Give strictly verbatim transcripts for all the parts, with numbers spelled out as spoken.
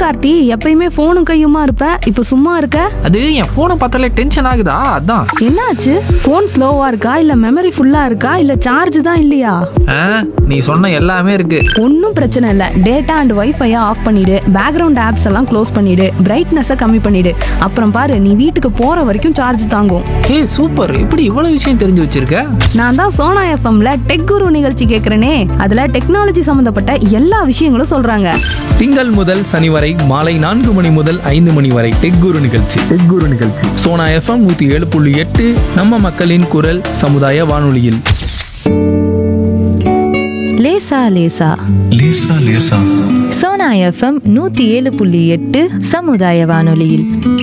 கார்த்தி, எப்பயுமே போனும் கையுமா இருப்ப, இப்ப சும்மா இருக்க? அது என் போனை பார்த்தாலே டென்ஷன் ஆகுதா, அதான். என்னாச்சு? போன் ஸ்லோவா இருக்கா இல்ல மெமரி ஃபுல்லா இருக்கா இல்ல சார்ஜ் தான் இல்லையா? ஆ, நீ சொன்ன எல்லாமே இருக்கு. ஒன்னும் பிரச்சனை இல்ல. டேட்டா அண்ட் வைஃபை ஆஃப் பண்ணிடு, பேக்ரவுண்ட் ஆப்ஸ் எல்லாம் க்ளோஸ் பண்ணிடு, பிரைட்னஸை கம்மி பண்ணிடு. அப்புறம் பாரு, நீ வீட்டுக்கு போற வரைக்கும் சார்ஜ் தாங்கும். ஏய் சூப்பர், இப்படி இவ்வளவு விஷயம் தெரிஞ்சு வச்சிருக்க. நான் தான் சோனா எஃப்எம்ல டெக் குரு நிகழ்ச்சி கேக்குறேனே, அதுல டெக்னாலஜி சம்பந்தப்பட்ட எல்லா விஷயங்களும் சொல்றாங்க. திங்கள் முதல் சனி வரை மாலை நான்கு மணி முதல் ஐந்து மணி வரை டெக் குரு நிகழ்ச்சி டெக் குரு நிகழ்ச்சி சோனா எஃப்எம் நூத்தி ஏழு புள்ளி எட்டு நம்ம மக்களின் குரல் சமுதாய வானொலியில். லேசா லேசா லேசா லேசா சோனா எஃப்எம் நூத்தி ஏழு புள்ளி எட்டு சமுதாய வானொலியில்.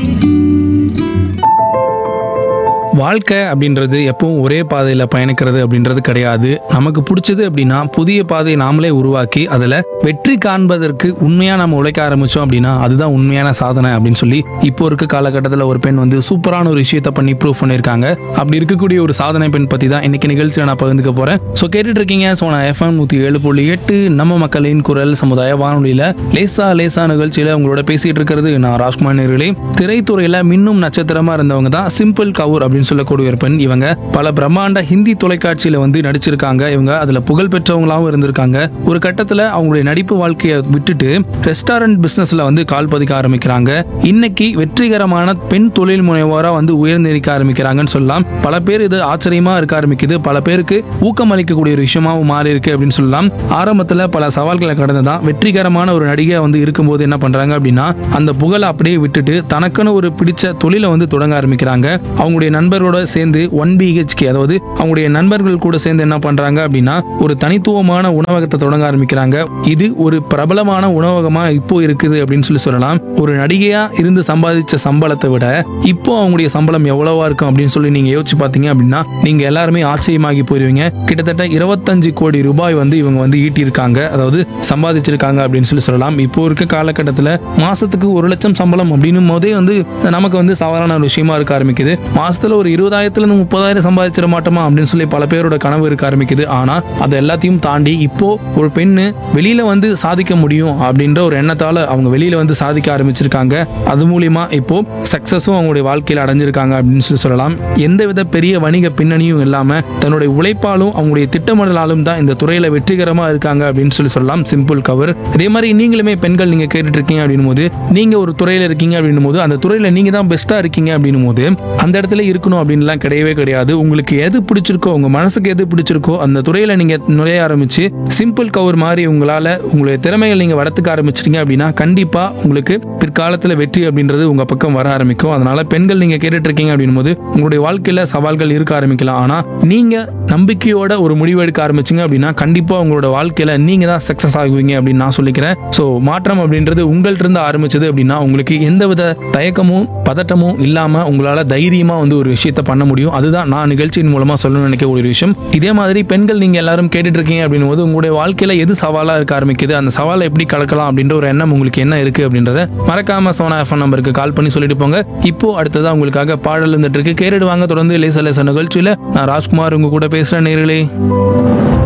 வாழ்க்கை அப்படின்றது எப்பவும் ஒரே பாதையில் பயணிக்கிறது அப்படின்றது கிடையாது. நமக்கு பிடிச்சது அப்படின்னா புதிய பாதையை நாமளே உருவாக்கி அதில் வெற்றி காண்பதற்கு உண்மையாக நம்ம உழைக்க ஆரம்பித்தோம் அப்படின்னா அதுதான் உண்மையான சாதனை அப்படின்னு சொல்லி இப்போ இருக்க காலகட்டத்தில் ஒரு பெண் வந்து சூப்பரான ஒரு விஷயத்தை பண்ணி ப்ரூவ் பண்ணியிருக்காங்க. அப்படி இருக்கக்கூடிய ஒரு சாதனை பெண் பற்றி தான் இன்னைக்கு நிகழ்ச்சியில் நான் பகிர்ந்துக்க போகிறேன். ஸோ கேட்டுட்டு இருக்கீங்க சோனா எஃப்எம் நூற்றி ஏழு புள்ளி எட்டு நம்ம மக்களின் குரல் சமுதாய வானொலியில் லேசா லேசா நிகழ்ச்சியில் உங்களோட பேசிகிட்டு இருக்கிறது நான் ராஜ்குமார் நேர்களே. திரைத்துறையில் மின்னும் நட்சத்திரமாக இருந்தவங்க தான் சிம்பிள் கவுர் அப்படின்னு சொல்லக்கூடிய ஒரு பெண். இவங்க பல பிரம்மாண்ட ஹிந்தி தொலைக்காட்சியில வந்து நடிச்சிருக்காங்க. இவங்க அதுல புகழ் பெற்றவங்களாவும் இருந்திருக்காங்க. ஒரு கட்டத்துல அவங்களுடைய நடிப்பு வாழ்க்கையை விட்டுட்டு ரெஸ்டாரண்ட் பிசினஸ்ல வந்து கால் பதிக்க ஆரம்பிக்கிறாங்க. இன்னைக்கு வெற்றிகரமான பெண் தொழில் முனைவோரா வந்து உயர்ந்திருக்க ஆரம்பிக்கிறாங்கன்னு சொல்லலாம். பல பேர் இது ஆச்சரியமா இருக்க ஆரம்பிக்குது, பல பேருக்கு ஊக்கம் அளிக்கக்கூடிய ஒரு விஷயமாவும் மாறி இருக்கு அப்படின்னு சொல்லலாம். ஆரம்பத்துல பல சவால்களை கடந்துதான் வெற்றிகரமான ஒரு நடிகை வந்து இருக்கும்போது என்ன பண்றாங்க அப்படின்னா அந்த புகழை அப்படியே விட்டுட்டு தனக்குன்னு ஒரு பிடிச்ச தொழிலை வந்து தொடங்க ஆரம்பிக்கிறாங்க. அவங்களுடைய நண்பரோட சேர்ந்து ஒன் பிஹெச்கே, அதாவது அவங்களுடைய நண்பர்கள் கூட சேர்ந்து என்ன பண்றாங்க அப்படின்னா ஒரு தனித்துவமான உணவகத்தை தொடங்க ஆரம்பிக்கிறாங்க. இது ஒரு பிரபலமான உணவகமா இப்போ இருக்குது அப்படின்னு சொல்லி சொல்லலாம். ஒரு நடிகையா இருந்து சம்பாதிச்ச சம்பளத்தை விட இப்போ அவங்களுடைய சம்பளம் எவ்வளவா இருக்கும் அப்படின்னு சொல்லி நீங்க யோசிச்சு பாத்தீங்க அப்படின்னா நீங்க எல்லாருமே ஆச்சரியமாகி போயிருவீங்க. கிட்டத்தட்ட இருபத்தஞ்சு கோடி ரூபாய் வந்து இவங்க வந்து ஈட்டி இருக்காங்க, அதாவது சம்பாதிச்சிருக்காங்க அப்படின்னு சொல்லி சொல்லலாம். இப்போ இருக்க காலகட்டத்தில் மாசத்துக்கு ஒரு லட்சம் சம்பளம் அப்படின்னும் போதே வந்து நமக்கு வந்து சவாலான ஒரு விஷயமா இருக்க ஆரம்பிக்குது. மாசத்துல ஒரு இருபதாயிரத்துல இருந்து முப்பதாயிரம் சம்பாதிச்சிட மாட்டோமா அப்படின்னு சொல்லி பல பேரோட கனவு இருக்க ஆரம்பிக்குது. ஆனா அது எல்லாத்தையும் தாண்டி இப்போ ஒரு பெண்ணு வெளியில வந்து சாதிக்க முடியும் அப்படின்ற ஒரு எண்ணத்தால அவங்க வெளியில வந்து சாதிக்க ஆரம்பிச்சிருக்காங்க. அது மூலியமா இப்போ சக்சஸும் அவங்களுடைய வாழ்க்கையில அடைஞ்சிருக்காங்க அப்படின்னு சொல்லி சொல்லலாம். எந்தவித பெரிய வணிக பின்னணியும் இல்லாம தன்னுடைய உழைப்பாலும் அவங்களுடைய திட்டமிடலாலும் தான் இந்த துறையில வெற்றிகரமா இருக்காங்க அப்படின்னு சொல்லி சொல்லலாம் சிம்பிள் கவர். இதே மாதிரி நீங்களுமே பெண்கள் நீங்க கேட்டுட்டு இருக்கீங்க அப்படின்னும் போது, நீங்க ஒரு துறையில இருக்கீங்க அப்படின்னும் போது அந்த துறையில நீங்க தான் பெஸ்டா இருக்கீங்க அப்படின்னும் போது அந்த இடத்துல இருக்கணும் அப்படின்லாம் கிடையவே கிடையாது. உங்களுக்கு எது பிடிச்சிருக்கோ, உங்க மனசுக்கு எது பிடிச்சிருக்கோ அந்த துறையில நீங்க நுழைய ஆரம்பிச்சு சிம்பிள் கவர் மாதிரி உங்களால உங்களுடைய திறமைகள் நீங்க வளர்த்துக்க ஆரம்பிச்சிட்டீங்க அப்படின்னா கண்டிப்பா உங்களுக்கு பிற்காலத்துல வெற்றி அப்படின்றது உங்க பக்கம் வர ஆரம்பிக்கும். அதனால பெண்கள் நீங்க கேட்டுட்டு இருக்கீங்க அப்படின்னும் போது உங்களுடைய வாழ்க்கையில சவால்கள் இருக்க ஆரம்பிக்கலாம். ஆனா நீங்க நம்பிக்கையோட ஒரு முடிவு எடுக்க ஆரம்பிச்சிங்க அப்படின்னா கண்டிப்பா உங்களோட வாழ்க்கையில நீங்க தான் சக்சஸ் ஆகுவீங்க அப்படின்னு நான் சொல்லிக்கிறேன். சோ மாற்றம் அப்படின்றது உங்கள்ட்ட இருந்து ஆரம்பிச்சது அப்படின்னா உங்களுக்கு எந்தவித தயக்கமும் பதட்டமும் இல்லாம உங்களால தைரியமா வந்து ஒரு விஷயத்த பண்ண முடியும். அதுதான் நான் நிகழ்ச்சியின் மூலமா சொல்லணும்னு நினைக்கக்கூடிய ஒரு விஷயம். இதே மாதிரி பெண்கள் நீங்க எல்லாரும் கேட்டுட்டு இருக்கீங்க அப்படின்னும் போது உங்களுடைய வாழ்க்கையில எது சவாலா இருக்க ஆரம்பிக்குது, அந்த சவாலை எப்படி கடக்கலாம் அப்படின்ற ஒரு எண்ணம் உங்களுக்கு என்ன இருக்கு அப்படின்றத மறக்காம சோனா எஃப்எம் நம்பருக்கு கால் பண்ணி சொல்லிட்டு போங்க. இப்போ அடுத்ததா உங்களுக்காக பாடல் இருந்துட்டு இருக்கு, கேட்டுடுவாங்க. தொடர்ந்து லேசா லேசா நிகழ்ச்சியில நான் ராஜ்குமார் உங்க கூட பேசுறேன் நேயர்களே.